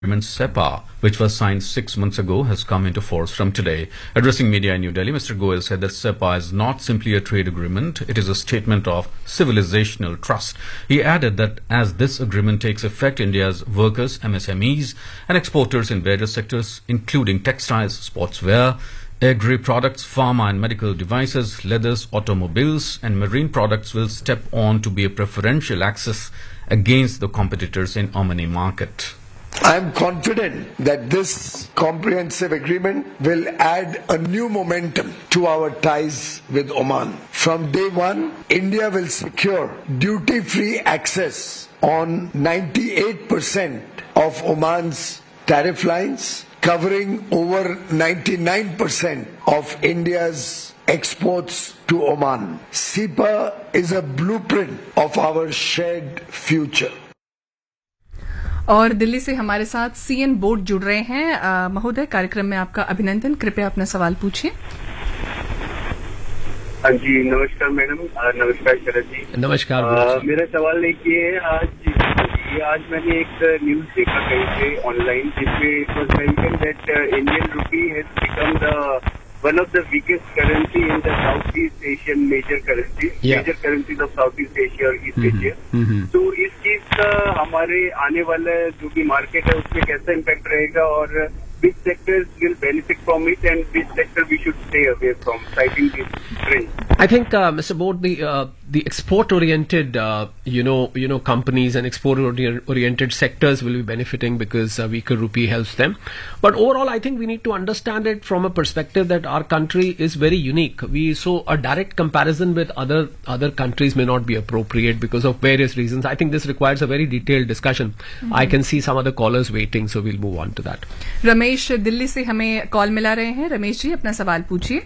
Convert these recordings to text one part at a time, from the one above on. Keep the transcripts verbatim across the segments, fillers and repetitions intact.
Agreement SEPA, which was signed six months ago, has come into force from today. Addressing media in New Delhi, Mister Goyal said that SEPA is not simply a trade agreement, it is a statement of civilizational trust. He added that as this agreement takes effect, India's workers, M S M Es and exporters in various sectors, including textiles, sportswear, agri-products, pharma and medical devices, leathers, automobiles and marine products will step on to be a preferential access against the competitors in Omani market. I am confident that this comprehensive agreement will add a new momentum to our ties with Oman. From day one, India will secure duty-free access on ninety-eight percent of Oman's tariff lines, covering over ninety-nine percent of India's exports to Oman. SEPA is a blueprint of our shared future. और दिल्ली से हमारे साथ CN board जुड़ रहे हैं। महोदय, कार्यक्रम में आपका अभिनंदन। कृपया अपना सवाल पूछिए। हाँ जी, नमस्कार मैडम। नमस्कार शरद जी। नमस्कार। मेरा सवाल एक ये है, आज आज मैंने एक न्यूज देखा कहीं पे ऑनलाइन, जिसमें it was mention that Indian rupee has become the one of the weakest currency in the Southeast Asian major currencies, yeah. major currencies of Southeast Asia और East mm-hmm. Asia. Mm-hmm. तो इस चीज का हमारे आने वाला जो भी मार्केट है उसमें कैसा इम्पैक्ट रहेगा, और which sectors will benefit from it and which sector we should stay away from, citing this trend? I think, uh, Mister Board, the uh, the export-oriented, uh, you know, you know, companies and export-oriented sectors will be benefiting because uh, weaker rupee helps them. But overall, I think we need to understand it from a perspective that our country is very unique. We so a direct comparison with other other countries may not be appropriate because of various reasons. I think this requires a very detailed discussion. Mm-hmm. I can see some other callers waiting, so we'll move on to that. Ramesh Delhi से हमें call मिला रहे हैं। रमेश जी, अपना सवाल पूछिए।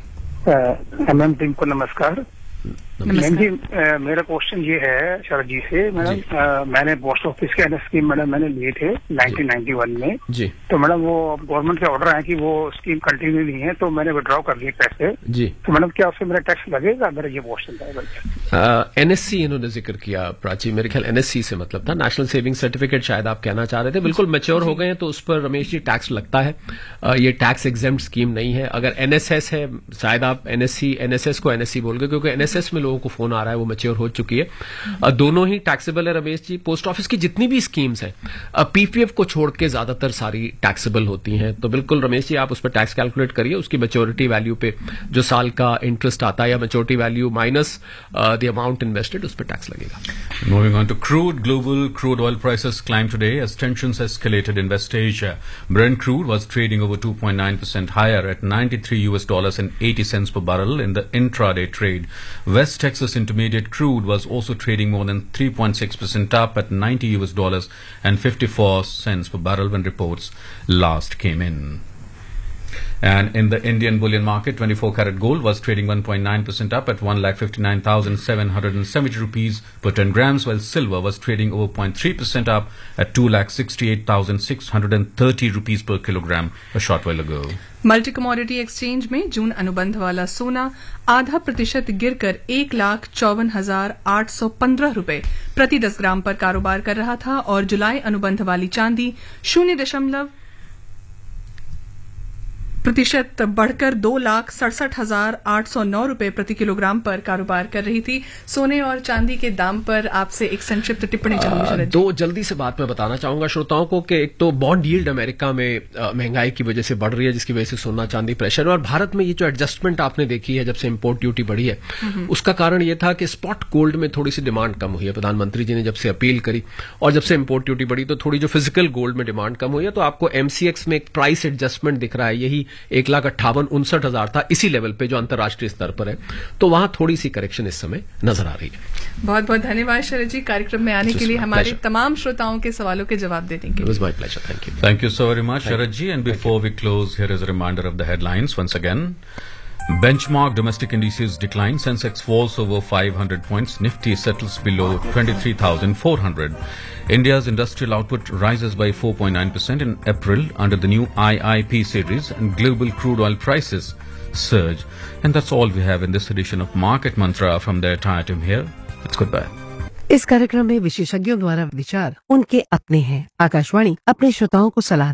Ma'am team को नमस्कार। मैम जी, मेरा क्वेश्चन ये है शरद जी से। मैडम, मैंने पोस्ट ऑफिस के एनएस स्कीम मैडम मैंने लिए थे नाइनटीन नाइंटी वन में जी। तो मैडम वो गवर्नमेंट के ऑर्डर है कि वो स्कीम कंटिन्यू नहीं है, तो मैंने विड्रॉ कर लिए पैसे जी। तो मैडम क्या उससे मेरा टैक्स लगेगा? मेरा ये क्वेश्चन था। एनएससी इन्होंने जिक्र किया प्राची, मेरे ख्याल एनएससी से मतलब था नेशनल सेविंग सर्टिफिकेट, शायद आप कहना चाह रहे थे। बिल्कुल मैच्योर हो गए हैं तो उस पर रमेश जी टैक्स लगता है। ये टैक्स एग्जेम्प्ट स्कीम नहीं है। अगर एनएसएस है, शायद आप एनएससी एनएसएस को एनएससी बोल गए, क्योंकि एनएसएस में लोगों को फोन आ रहा है, वो मैच्योर हो चुकी है। दोनों ही टैक्सेबल है रमेश जी। पोस्ट ऑफिस की जितनी भी स्कीम्स हैं पीपीएफ को छोड़ के ज्यादातर सारी टैक्सेबल होती हैं। तो बिल्कुल रमेश जी, आप उस पर टैक्स कैलकुलेट करिए, उसकी मैच्योरिटी वैल्यू पे जो साल का इंटरेस्ट आता है या maturity value minus the amount invested, उस पर टैक्स लगेगा। Moving on to crude, global crude oil prices climbed today as tensions escalated in West Asia. Brent crude was trading over two point nine percent higher at ninety-three U S dollars and eighty cents per barrel in the intraday trade. West Texas Intermediate crude was also trading more than three point six percent up at ninety U S dollars and fifty-four cents per barrel when reports last came in. And in the Indian bullion market, twenty-four karat gold was trading one point nine percent up at one lakh fifty-nine thousand seven hundred seventy rupees per ten grams, while silver was trading over zero point three percent up at two lakh sixty-eight thousand six hundred thirty rupees per kilogram a short while ago. Multi commodity exchange में जून अनुबंध वाला सोना आधा प्रतिशत गिरकर एक लाख चौवन हजार आठ सौ पंद्रह रूपये प्रति दस ग्राम पर कारोबार कर रहा था, और जुलाई अनुबंध वाली चांदी शून्य दशमलव प्रतिशत बढ़कर दो लाख सड़सठ हजार आठ सौ नौ रूपये प्रति किलोग्राम पर कारोबार कर रही थी। सोने और चांदी के दाम पर आपसे एक संक्षिप्त टिप्पणी चाहूंगी। दो जल्दी से बात मैं बताना चाहूंगा श्रोताओं को कि एक तो बॉन्ड यील्ड अमेरिका में महंगाई की वजह से बढ़ रही है, जिसकी वजह से सोना चांदी प्रेशर, और भारत में ये जो एडजस्टमेंट आपने देखी है जब से इम्पोर्ट ड्यूटी बढ़ी है, उसका कारण यह था कि स्पॉट गोल्ड में थोड़ी सी डिमांड कम हुई है। प्रधानमंत्री जी ने जब से अपील करी और जब से इम्पोर्ट ड्यूटी बढ़ी तो थोड़ी जो फिजिकल गोल्ड में डिमांड कम हुई है, तो आपको एमसीएक्स में एक प्राइस एडजस्टमेंट दिख रहा है। यही एक लाख अट्ठावन उनसठ हजार था इसी लेवल पे जो अंतर्राष्ट्रीय स्तर पर है, तो वहां थोड़ी सी करेक्शन इस समय नजर आ रही है। बहुत बहुत धन्यवाद शरद जी, कार्यक्रम में आने के लिए, हमारे तमाम श्रोताओं के सवालों के जवाब देने के लिए। It was my pleasure. Thank you. Thank you so very much, Sharad ji. And before we close, here is a reminder of the headlines once again. Benchmark domestic indices decline. Sensex falls over five hundred points. Nifty settles below twenty-three thousand four hundred. India's industrial output rises by four point nine percent in April under the new I I P series, and global crude oil prices surge. And that's all we have in this edition of Market Mantra from the entire team here. It's goodbye. इस कार्यक्रम में विशेषज्ञों द्वारा विचार उनके अपने हैं। आकाशवाणी अपने श्रोताओं को सलाह